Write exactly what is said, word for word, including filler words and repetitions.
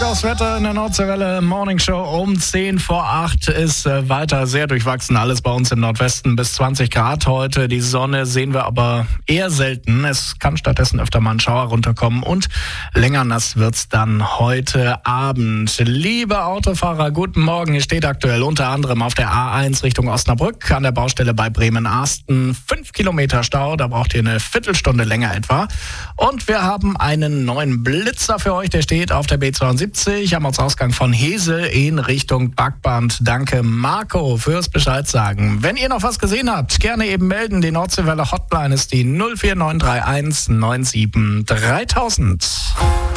aufs Wetter in der Nordseewelle Morning Show um zehn vor acht ist äh, weiter sehr durchwachsen. Alles bei uns im Nordwesten bis zwanzig Grad heute. Die Sonne sehen wir aber eher selten. Es kann stattdessen öfter mal ein Schauer runterkommen und länger nass wird's dann heute Abend. Liebe Autofahrer, guten Morgen. Hier steht aktuell unter anderem auf der A eins Richtung Osnabrück an der Baustelle bei Bremen-Arsten fünf Kilometer Stau. Da braucht ihr eine Viertelstunde länger etwa. Und wir haben einen neuen Blitzer für euch. Der steht auf der B zweiundsiebzig am Ortsausgang von Hesel in Richtung Backband. Danke Marco fürs Bescheid sagen. Wenn ihr noch was gesehen habt, gerne eben melden. Die Nordseewelle Hotline ist die null vier neun drei eins neun sieben dreitausend.